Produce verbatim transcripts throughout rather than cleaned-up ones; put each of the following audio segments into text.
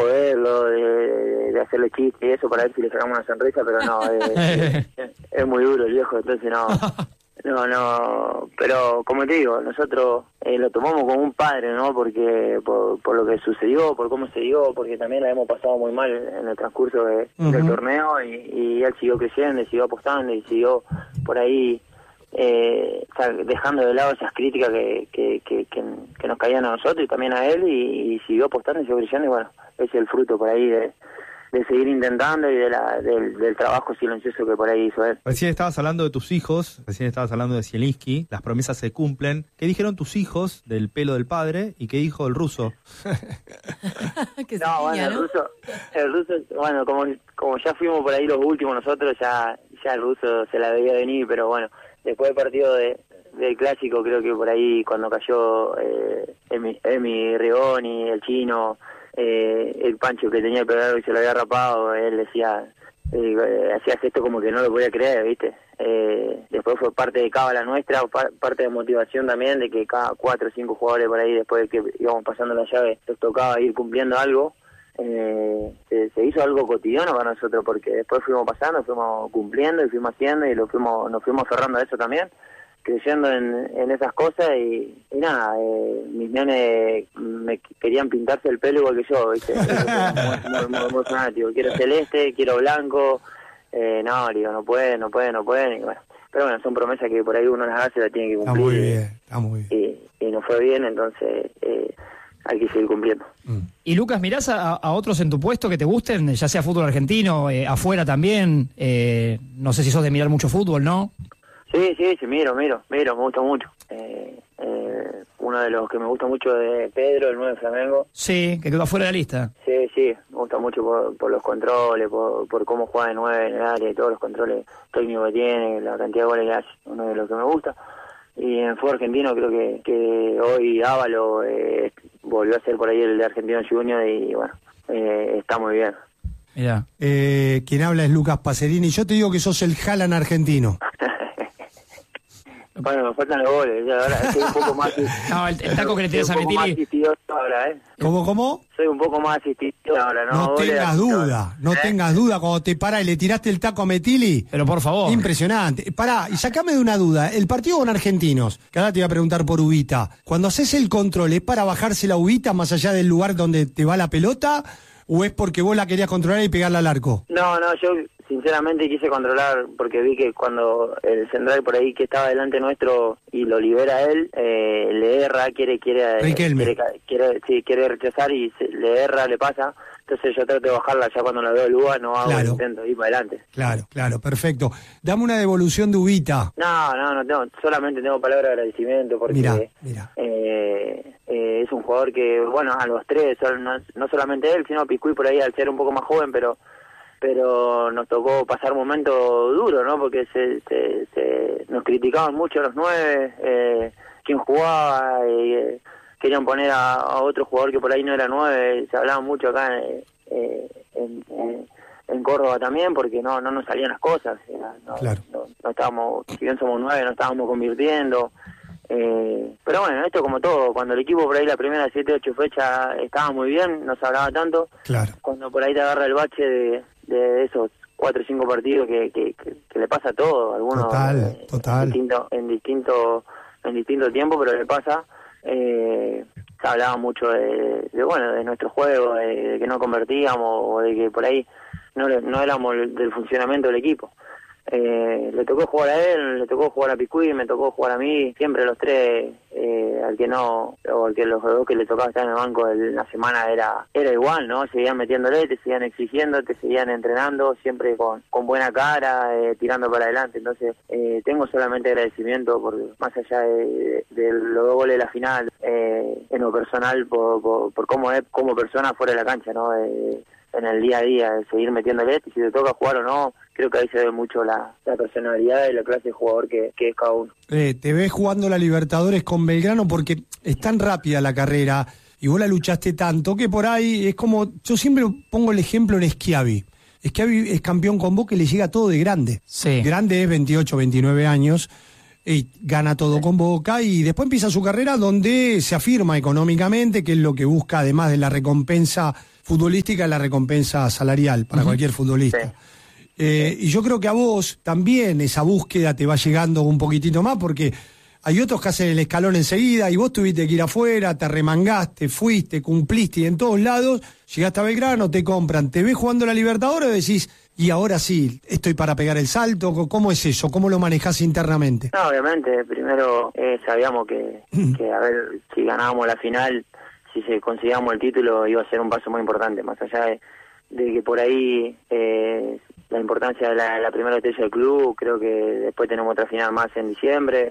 joderlo, de, de hacerle chistes y eso para ver si le sacamos una sonrisa, pero no, es, es, es muy duro el viejo, entonces no, no, no, pero como te digo, nosotros eh, lo tomamos como un padre, ¿no? Porque por, por lo que sucedió, por cómo se dio, porque también la hemos pasado muy mal en el transcurso de, uh-huh. del torneo y, y él siguió creciendo y siguió apostando y siguió por ahí eh, o sea, dejando de lado esas críticas que, que, que, que, que nos caían a nosotros y también a él y, y siguió apostando y siguió creciendo y bueno, ese es el fruto por ahí de, de seguir intentando y de la, del, del trabajo silencioso que por ahí hizo él. Recién estabas hablando de tus hijos, recién estabas hablando de Zielinski, las promesas se cumplen. ¿Qué dijeron tus hijos del pelo del padre y qué dijo el ruso? No, bueno, el ruso, el ruso, bueno, como, como ya fuimos por ahí los últimos nosotros, ya, ya el ruso se la debía venir, pero bueno, después del partido de, del clásico, creo que por ahí cuando cayó eh, Emi, Emi Rigoni, el chino, eh, el Pancho que tenía el pelo largo y se lo había rapado, él decía, eh, hacía gesto como que no lo podía creer, ¿viste? Eh, después fue parte de cábala nuestra, par, parte de motivación también, de que cada cuatro o cinco jugadores por ahí, después de que íbamos pasando la llave, les tocaba ir cumpliendo algo. Eh, se, se hizo algo cotidiano para nosotros porque después fuimos pasando, fuimos cumpliendo y fuimos haciendo y lo fuimos nos fuimos aferrando a eso también, creyendo en, en esas cosas y, y nada, eh, mis nenes me querían pintarse el pelo igual que yo, ¿viste? muy, muy, muy, muy fanático, quiero celeste, quiero blanco, eh, no, digo, no pueden, no pueden, no pueden, y bueno, pero bueno, son promesas que por ahí uno las hace, las tiene que cumplir. Está muy bien, está muy bien. Y, y nos fue bien, entonces eh, hay que seguir cumpliendo. Mm. Y Lucas, ¿mirás a, a otros en tu puesto que te gusten, ya sea fútbol argentino, eh, afuera también? Eh, no sé si sos de mirar mucho fútbol, ¿no? Sí, sí, sí, miro, miro, miro, me gusta mucho. Eh, eh, uno de los que me gusta mucho es Pedro, el nueve de Flamengo. Sí, que quedó afuera de la lista. Sí, sí, me gusta mucho por, por los controles, por, por cómo juega de nueve en el área y todos los controles técnicos que tiene, la cantidad de goles que hace, uno de los que me gusta. Y en fútbol argentino creo que, que hoy Ávalo eh, volvió a ser por ahí el de Argentino Junior y bueno, eh, está muy bien. Mirá. Eh, quien habla es Lucas Pacerini. Yo te digo que sos el Haaland argentino. Bueno, me faltan los goles. Ya, ahora soy un poco más. No, el, el taco que le tiras a Metilli. Ahora, ¿eh? ¿Cómo, cómo? Soy un poco más asistidor ahora, ¿no? No goles tengas duda, no ¿Eh? tengas duda cuando te parás y le tiraste el taco a Metilli. Pero por favor. Impresionante. Pará, y sacame de una duda. El partido con Argentinos, que ahora te voy a preguntar por Ubita. Cuando haces el control, ¿es para bajarse la Ubita más allá del lugar donde te va la pelota? ¿O es porque vos la querías controlar y pegarla al arco? No, no, yo sinceramente quise controlar porque vi que cuando el central por ahí que estaba delante nuestro y lo libera él, eh, le erra, quiere quiere, quiere quiere sí, quiere rechazar y se, le erra, le pasa. Entonces yo trato de bajarla ya cuando la veo el Uva, no hago claro. el intento de ir para adelante. Claro, claro, perfecto. Dame una devolución de Ubita. No, no, no tengo, solamente tengo palabra de agradecimiento porque mirá, mirá. Eh, eh, es un jugador que, bueno, a los tres, no, no solamente él, sino Piscuy por ahí al ser un poco más joven, pero pero nos tocó pasar momentos duros, ¿no? Porque se, se, se nos criticaban mucho los nueve, eh, quién jugaba, eh, querían poner a, a otro jugador que por ahí no era nueve, se hablaba mucho acá eh, eh, en, en, en Córdoba también, porque no no nos salían las cosas, no, claro. no, no estábamos, si bien somos nueve, no estábamos convirtiendo. Eh, pero bueno, esto como todo, cuando el equipo por ahí la primera siete, ocho fechas estaba muy bien, no se hablaba tanto, claro. Cuando por ahí te agarra el bache de, de esos cuatro o cinco partidos que, que, que, que le pasa a todo, algunos total, eh, total. En distinto, en distinto, en distinto tiempo, pero le pasa, eh, se hablaba mucho de, de bueno, de nuestro juego, de, de que no convertíamos o de que por ahí no, no éramos del funcionamiento del equipo. Eh, le tocó jugar a él, le tocó jugar a Piscuy, me tocó jugar a mí, siempre los tres, eh, al que no, o al que los dos que le tocaba estar en el banco en la semana era era igual, ¿no? Seguían metiéndole, te seguían exigiendo, te seguían entrenando, siempre con, con buena cara, eh, tirando para adelante. Entonces, eh, tengo solamente agradecimiento por más allá de, de, de los dos goles de la final, eh, en lo personal, por, por, por cómo es como persona fuera de la cancha, ¿no? Eh, en el día a día, de seguir metiéndole, y si te toca jugar o no, creo que ahí se ve mucho la, la personalidad y la clase de jugador que, que es cada uno. Eh, te ves jugando la Libertadores con Belgrano porque es tan rápida la carrera y vos la luchaste tanto que por ahí es como, yo siempre pongo el ejemplo en Schiavi. Schiavi es campeón con Boca y le llega todo de grande. Sí. Grande es veintiocho, veintinueve años y gana todo con Boca y después empieza su carrera donde se afirma económicamente, que es lo que busca además de la recompensa futbolística es la recompensa salarial para uh-huh. cualquier futbolista. Sí. Eh, y yo creo que a vos también esa búsqueda te va llegando un poquitito más, porque hay otros que hacen el escalón enseguida y vos tuviste que ir afuera, te remangaste, fuiste, cumpliste y en todos lados, llegaste a Belgrano, te compran, te ves jugando la Libertadores y decís, y ahora sí, estoy para pegar el salto. ¿Cómo es eso? ¿Cómo lo manejás internamente? No, obviamente, primero eh, sabíamos que, que, a ver, si ganábamos la final, si se conseguíamos el título, iba a ser un paso muy importante, más allá de, de que por ahí eh, la importancia de la, la primera estrella del club, creo que después tenemos otra final más en diciembre.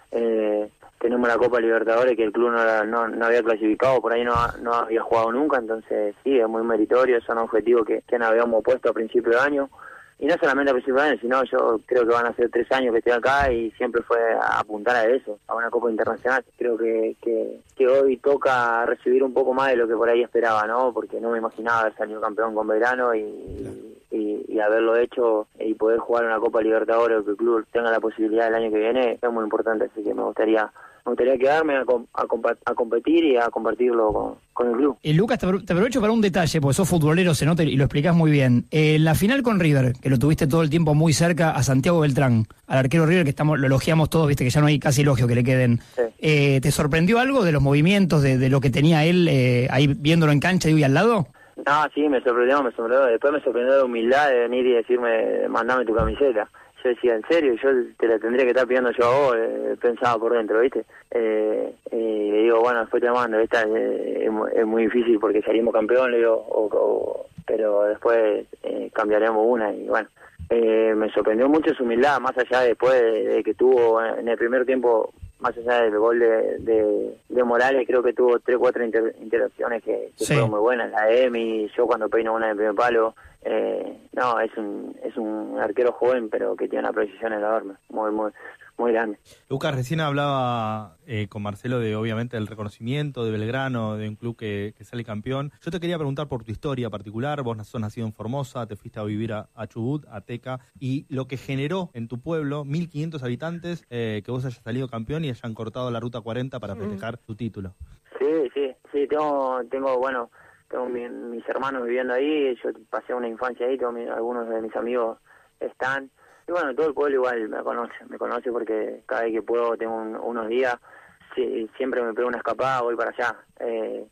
Eh, tenemos la Copa Libertadores que el club no, no, no había clasificado, por ahí no, no había jugado nunca, entonces sí, es muy meritorio, son objetivos que, que nos habíamos puesto a principio de año, y no solamente a principio de año, sino yo creo que van a ser tres años que estoy acá y siempre fue a apuntar a eso, a una Copa Internacional. Creo que, que, que hoy toca recibir un poco más de lo que por ahí esperaba, ¿no? Porque no me imaginaba haber salido campeón con Belgrano y... Claro. Y, y haberlo hecho y poder jugar una Copa Libertadores o que el club tenga la posibilidad el año que viene es muy importante, así que me gustaría me gustaría quedarme a, a, a competir y a compartirlo con, con el club. Y Lucas, te, te aprovecho para un detalle, porque sos futbolero, se nota y lo explicás muy bien. Eh, la final con River, que lo tuviste todo el tiempo muy cerca a Santiago Beltrán, al arquero River, que estamos lo elogiamos todos, viste que ya no hay casi elogio que le queden. Sí. Eh, ¿Te sorprendió algo de los movimientos, de, de lo que tenía él eh, ahí viéndolo en cancha y al lado? No, sí, me sorprendió, me sorprendió. Después me sorprendió la humildad de venir y decirme, mandame tu camiseta. Yo decía, ¿en serio? Yo te la tendría que estar pidiendo yo a vos, eh, pensaba por dentro, ¿viste? Eh, y le digo, bueno, después te mando, esta eh, es, es muy difícil porque salimos campeón, le digo, o, o, pero después eh, cambiaremos una y bueno. Eh, me sorprendió mucho su humildad, más allá después de, de que tuvo en el primer tiempo, más allá del gol de, de, de Morales, creo que tuvo tres o cuatro inter, interacciones que, que sí. fueron muy buenas. La de Emi, yo cuando peino una de primer palo. Eh, no, es un es un arquero joven, pero que tiene una precisión enorme, muy, muy muy grande. Lucas, recién hablaba eh, con Marcelo de, obviamente, del reconocimiento de Belgrano, de un club que, que sale campeón. Yo te quería preguntar por tu historia particular. Vos sos nacido en Formosa, te fuiste a vivir a, a Chubut, a Teca, y lo que generó en tu pueblo, mil quinientos habitantes, eh, que vos hayas salido campeón y hayan cortado la ruta cuarenta para festejar tu título. Sí, sí, sí, tengo, tengo bueno, tengo mi, mis hermanos viviendo ahí, yo pasé una infancia ahí, tengo mi, algunos de mis amigos están. Y bueno, todo el pueblo igual me conoce, me conoce porque cada vez que puedo tengo un, unos días, sí, siempre me pego una escapada, voy para allá. Eh,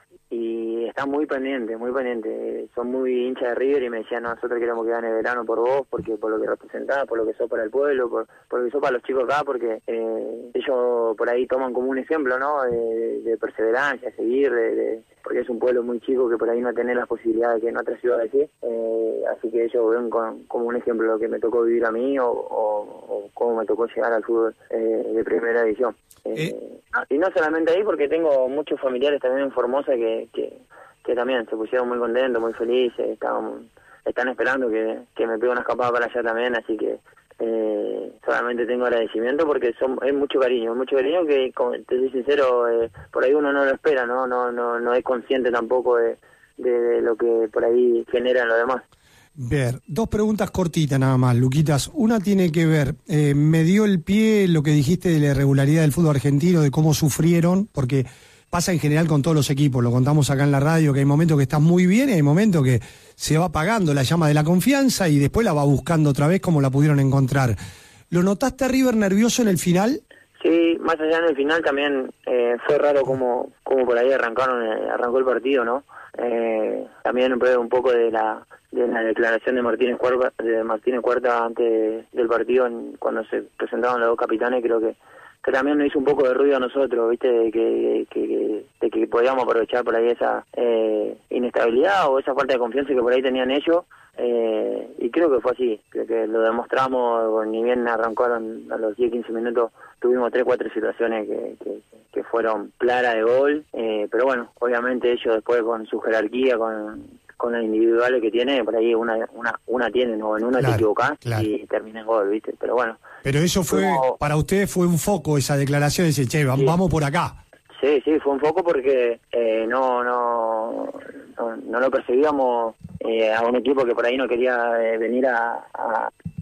y están muy pendientes, muy pendientes. Son muy hinchas de River y me decían, no, nosotros queremos que gane Belgrano por vos, porque por lo que representás, por lo que sos para el pueblo, por, por lo que sos para los chicos acá, porque eh, ellos por ahí toman como un ejemplo, ¿no? De, de perseverancia, seguir, de, de, porque es un pueblo muy chico que por ahí no tenés las posibilidades que en otras ciudades sí. Eh, así que ellos ven con, como un ejemplo lo que me tocó vivir a mí o, o, o cómo me tocó llegar al fútbol eh, de primera división. Eh, ¿Eh? Y no solamente ahí, porque tengo muchos familiares también en Formosa que, que, que también se pusieron muy contentos, muy felices, estaban, están esperando que, que me pegue una escapada para allá también, así que eh, solamente tengo agradecimiento porque son es mucho cariño, mucho cariño que, como te soy sincero, eh, por ahí uno no lo espera, no no no no es consciente tampoco de, de, de lo que por ahí generan los demás. Ver, dos preguntas cortitas nada más, Luquitas. Una tiene que ver, eh, me dio el pie lo que dijiste de la irregularidad del fútbol argentino, de cómo sufrieron, porque pasa en general con todos los equipos, lo contamos acá en la radio, que hay momentos que estás muy bien y hay momentos que se va apagando la llama de la confianza y después la va buscando otra vez como la pudieron encontrar. ¿Lo notaste a River nervioso en el final? Sí, más allá en el final también eh, fue raro como, como por ahí arrancaron eh, arrancó el partido, ¿no? Eh, también un poco de la de la declaración de Martínez Cuarta, de Martínez Cuarta antes del partido, en, cuando se presentaban los dos capitanes, creo que, que también nos hizo un poco de ruido a nosotros, ¿viste? De que, que, de que podíamos aprovechar por ahí esa eh, inestabilidad o esa falta de confianza que por ahí tenían ellos, eh, y creo que fue así, creo que lo demostramos, ni bien arrancaron a los diez quince minutos, tuvimos tres cuatro situaciones que, que, que fueron claras de gol, eh, pero bueno, obviamente ellos después con su jerarquía, con con las individuales que tiene, por ahí una una una tienen, o en una claro, te equivocás claro. y termina en gol, ¿viste? Pero bueno. Pero eso fue, como, para ustedes fue un foco esa declaración, de decir, che, sí. vamos por acá. Sí, sí, fue un foco porque eh, no, no, no, no lo percibíamos eh, a un equipo que por ahí no quería eh, venir a, a,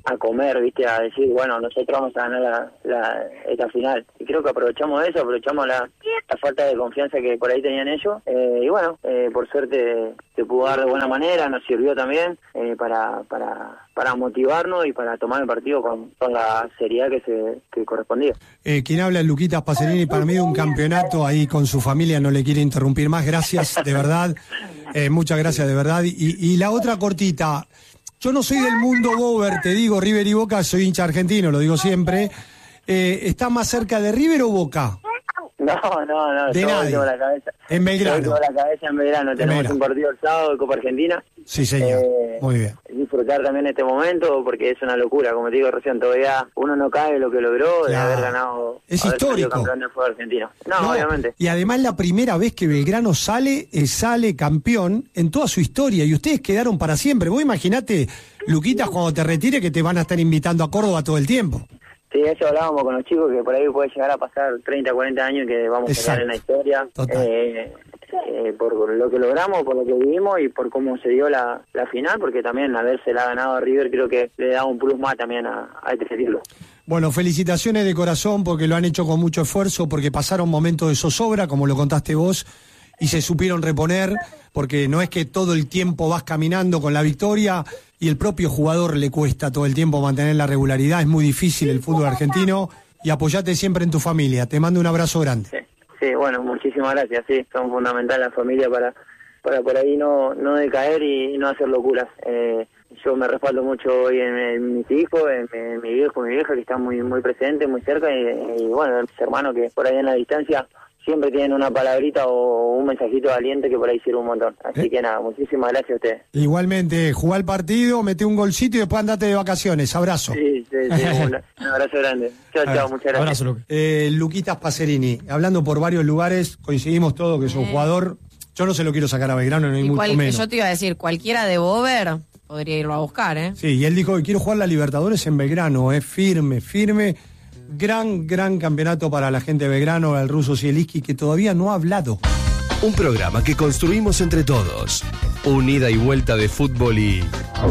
a comer, viste, a decir, bueno, nosotros vamos a ganar la, la, esta final. Y creo que aprovechamos eso, aprovechamos la, la falta de confianza que por ahí tenían ellos. Eh, y bueno, eh, por suerte se pudo dar de buena manera, nos sirvió también eh, para, para, para motivarnos y para tomar el partido con, con la seriedad que se que correspondía. Eh, quien habla es Luquitas Pacerini, para mí un campeonato ahí con su familia, no le quiere interrumpir más, gracias, de verdad, eh, muchas gracias, de verdad. Y, y la otra cortita, yo no soy del mundo Bober, te digo, River y Boca, soy hincha argentino, lo digo siempre. Eh, ¿Está más cerca de River o Boca? No, no, no, de yo nadie. tengo la cabeza. En Belgrano. Yo tengo la cabeza en Belgrano, tenemos Belgrano. un partido el sábado de Copa Argentina. Sí, señor, Eh, muy bien. Disfrutar también este momento porque es una locura, como te digo recién, todavía uno no cae lo que logró de Claro. haber ganado, Es haber salido histórico. campeón del fútbol argentino. No, No, obviamente. y además la primera vez que Belgrano sale, eh, sale campeón en toda su historia y ustedes quedaron para siempre. Vos imaginate, Luquitas, cuando te retire que te van a estar invitando a Córdoba todo el tiempo. Sí, eso hablábamos con los chicos, que por ahí puede llegar a pasar treinta, cuarenta años que vamos a quedar en la historia. Total. Eh, eh, por lo que logramos, por lo que vivimos y por cómo se dio la, la final, porque también habérsela ganado a River creo que le da un plus más también a, a este título. Bueno, felicitaciones de corazón porque lo han hecho con mucho esfuerzo, porque pasaron momentos de zozobra, como lo contaste vos, y se supieron reponer, porque no es que todo el tiempo vas caminando con la victoria y el propio jugador le cuesta todo el tiempo mantener la regularidad, es muy difícil el fútbol argentino, y apoyate siempre en tu familia. Te mando un abrazo grande. Sí, sí, bueno, muchísimas gracias, sí, son fundamental la familia para para por ahí no no decaer y no hacer locuras. Eh, yo me respaldo mucho hoy en, en mis hijos, en, en mi viejo, mi vieja que están muy muy presentes, muy cerca y, y bueno, mis hermanos que por ahí en la distancia siempre tienen una palabrita o un mensajito de aliento que por ahí sirve un montón. Así ¿Eh? que nada, muchísimas gracias a ustedes. Igualmente, jugá el partido, mete un golcito y después andate de vacaciones. Abrazo. Sí, sí, sí, un, un abrazo grande. Chao, chao, muchas gracias. Abrazo, Luque. Eh, Luquitas Pacerini, hablando por varios lugares, coincidimos todos que es un Eh. jugador. Yo no se lo quiero sacar a Belgrano, ni Y mucho cual- menos. yo te iba a decir, cualquiera de Bober podría irlo a buscar, ¿eh? Sí, y él dijo que quiero jugar la Libertadores en Belgrano, es firme, firme. Gran, gran campeonato para la gente de Belgrano, el ruso Zielinski, que todavía no ha hablado. Un programa que construimos entre todos. Unida y vuelta de fútbol y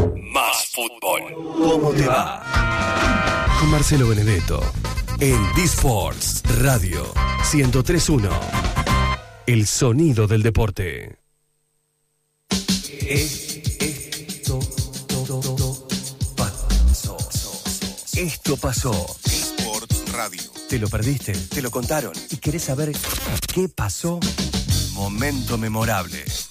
más fútbol. ¿Cómo te va? Con Marcelo Benedetto en D-Sports Radio ciento tres punto uno. El sonido del deporte. Esto pasó. Esto pasó. Sports Radio. ¿Te lo perdiste? ¿Te lo contaron? ¿Y querés saber qué pasó? Momento memorable.